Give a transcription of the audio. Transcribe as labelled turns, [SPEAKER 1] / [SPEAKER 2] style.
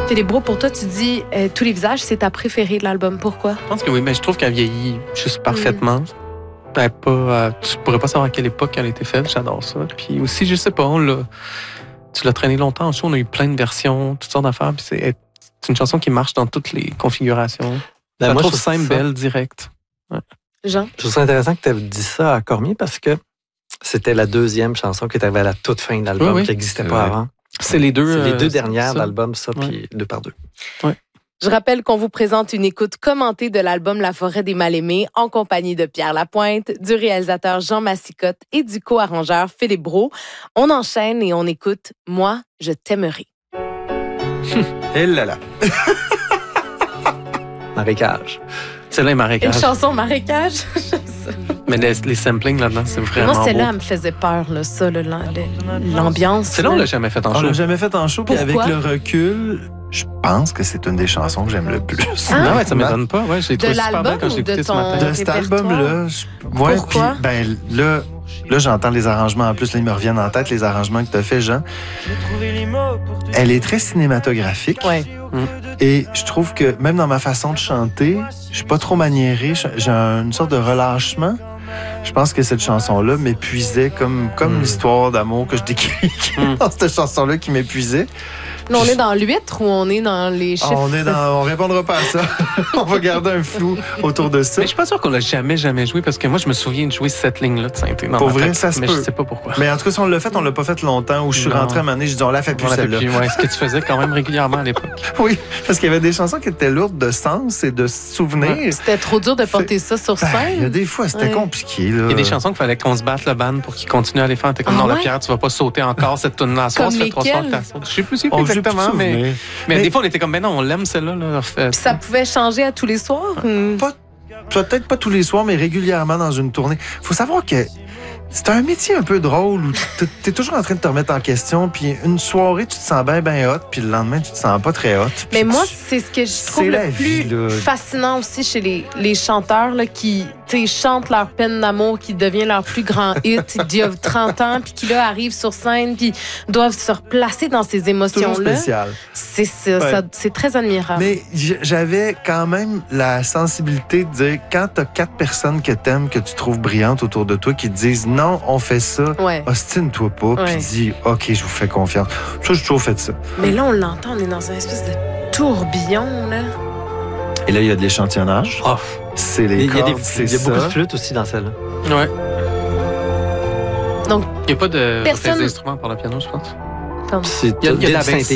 [SPEAKER 1] Philippe Brault, pour toi, tu dis Tous les visages, c'est ta préférée de l'album. Pourquoi?
[SPEAKER 2] Je pense que oui, mais je trouve qu'elle vieillit juste parfaitement. Tu pourrais pas savoir à quelle époque elle a été faite. J'adore ça. Puis aussi, je sais pas, tu l'as traîné longtemps en show. On a eu plein de versions, toutes sortes d'affaires. Puis c'est une chanson qui marche dans toutes les configurations. Je la trouve simple, belle, directe. Ouais.
[SPEAKER 1] Jean?
[SPEAKER 3] Je trouve ça intéressant que tu aies dit ça à Cormier parce que c'était la deuxième chanson qui est arrivée à la toute fin de l'album, qui n'existait pas avant.
[SPEAKER 2] C'est les deux
[SPEAKER 3] dernières de l'album, ça, puis 2 par 2.
[SPEAKER 2] Ouais.
[SPEAKER 1] Je rappelle qu'on vous présente une écoute commentée de l'album La forêt des mal-aimés en compagnie de Pierre Lapointe, du réalisateur Jean Massicotte et du co-arrangeur Philippe Brault. On enchaîne et on écoute « Moi, je t'aimerai ».
[SPEAKER 4] Et là là.
[SPEAKER 3] Marécage.
[SPEAKER 2] Celle-là est marécage.
[SPEAKER 1] Une chanson marécage.
[SPEAKER 2] Mais les samplings là-dedans, c'est vraiment
[SPEAKER 1] Moi, celle-là,
[SPEAKER 2] beau.
[SPEAKER 1] elle me faisait peur, là, ça, l'ambiance.
[SPEAKER 2] Celle-là, on l'a jamais fait en show.
[SPEAKER 4] On l'a jamais fait en show, puis avec
[SPEAKER 1] Pourquoi?
[SPEAKER 4] le recul, je pense que c'est une des chansons que j'aime le plus.
[SPEAKER 2] Non, ouais, ça m'étonne pas. Ouais, j'ai
[SPEAKER 1] De
[SPEAKER 2] trouvé super
[SPEAKER 1] l'album
[SPEAKER 2] bien quand
[SPEAKER 1] ou
[SPEAKER 2] j'ai
[SPEAKER 1] de
[SPEAKER 2] écouté ce
[SPEAKER 1] ton-
[SPEAKER 2] matin.
[SPEAKER 4] De cet
[SPEAKER 1] répertoire?
[SPEAKER 4] album-là,
[SPEAKER 1] Pourquoi?
[SPEAKER 4] puis ben là, j'entends les arrangements. En plus, là, ils me reviennent en tête, les arrangements que tu as fait, Jean. Elle est très cinématographique.
[SPEAKER 1] Ouais.
[SPEAKER 4] Et je trouve que même dans ma façon de chanter, je suis pas trop maniéré. J'ai une sorte de relâchement. Je pense que cette chanson-là m'épuisait comme l'histoire d'amour que je décris dans cette chanson-là qui m'épuisait.
[SPEAKER 1] Là, on est dans l'huître ou on est dans les chiffres?
[SPEAKER 4] On répondra pas à ça. On va garder un flou autour de ça.
[SPEAKER 2] Mais je suis pas sûr qu'on l'a jamais joué parce que moi, je me souviens de jouer cette ligne-là de synthé.
[SPEAKER 4] Pour vrai, ça se
[SPEAKER 2] mais
[SPEAKER 4] peut.
[SPEAKER 2] je sais pas pourquoi.
[SPEAKER 4] Mais en tout cas, si on l'a fait, on l'a pas fait longtemps. Où je suis
[SPEAKER 2] Non.
[SPEAKER 4] rentré à un moment donné, je dis, on l'a fait plus
[SPEAKER 2] On l'a fait
[SPEAKER 4] celle-là.
[SPEAKER 2] plus, ouais, ce que tu faisais quand même régulièrement à l'époque.
[SPEAKER 4] Oui, parce qu'il y avait des chansons qui étaient lourdes de sens et de souvenirs.
[SPEAKER 1] C'était trop dur de porter ça sur
[SPEAKER 4] Il y a
[SPEAKER 1] scène.
[SPEAKER 4] des fois, c'était
[SPEAKER 1] Ouais.
[SPEAKER 4] compliqué. Là.
[SPEAKER 2] Il y a des chansons qu'il fallait qu'on se batte le band pour qu'ils continuent à les faire. T'es comme,
[SPEAKER 1] Ah
[SPEAKER 2] non, la
[SPEAKER 1] ouais?
[SPEAKER 2] Pierre, tu vas pas sauter encore cette tune-là à soir.
[SPEAKER 1] Comme
[SPEAKER 2] Ça fait 3 soirs que
[SPEAKER 1] lesquelles?
[SPEAKER 2] t'as sauté. Je sais plus c'est
[SPEAKER 4] On
[SPEAKER 2] plus
[SPEAKER 4] joue plus
[SPEAKER 2] exactement,
[SPEAKER 4] de
[SPEAKER 2] mais
[SPEAKER 4] souvenirs.
[SPEAKER 2] des fois, on était comme, ben non, on l'aime celle-là. Là.
[SPEAKER 1] Puis ça pouvait changer à tous les soirs?
[SPEAKER 4] Peut-être pas tous les soirs, mais régulièrement dans une tournée. Faut savoir que c'est un métier un peu drôle où t'es toujours en train de te remettre en question, puis une soirée, tu te sens bien hot, puis le lendemain, tu te sens pas très hot.
[SPEAKER 1] Mais
[SPEAKER 4] puis
[SPEAKER 1] moi,
[SPEAKER 4] tu-
[SPEAKER 1] c'est ce que je trouve
[SPEAKER 4] c'est la
[SPEAKER 1] le
[SPEAKER 4] vie,
[SPEAKER 1] plus
[SPEAKER 4] là.
[SPEAKER 1] fascinant aussi chez les chanteurs là, qui chantent leur peine d'amour, qui devient leur plus grand hit d'il y a 30 ans, puis qui là arrivent sur scène, puis doivent se replacer dans ces
[SPEAKER 4] toujours
[SPEAKER 1] émotions-là.
[SPEAKER 4] spécial.
[SPEAKER 1] C'est ça,
[SPEAKER 4] Ouais.
[SPEAKER 1] c'est très admirable.
[SPEAKER 4] Mais j'avais quand même la sensibilité de dire, quand t'as 4 personnes que t'aimes, que tu trouves brillantes autour de toi, qui te disent, non, on fait ça,
[SPEAKER 1] Ouais.
[SPEAKER 4] ostine-toi pas,
[SPEAKER 1] Ouais.
[SPEAKER 4] puis dis, OK, je vous fais confiance. Ça, j'ai toujours fait ça.
[SPEAKER 1] Mais là, on l'entend, on est dans un espèce de tourbillon, là.
[SPEAKER 4] Et là, il y a de l'échantillonnage.
[SPEAKER 2] Oh,
[SPEAKER 4] C'est les
[SPEAKER 3] Il y a,
[SPEAKER 4] cordes, c'est
[SPEAKER 3] il y a beaucoup de
[SPEAKER 4] ça.
[SPEAKER 3] flûtes aussi dans celle-là.
[SPEAKER 2] ouais.
[SPEAKER 1] Donc,
[SPEAKER 2] Il n'y a pas de
[SPEAKER 1] Personne-
[SPEAKER 2] d'instruments par le piano, je pense.
[SPEAKER 1] Pardon.
[SPEAKER 3] C'est
[SPEAKER 2] Il y a de la
[SPEAKER 3] synthé.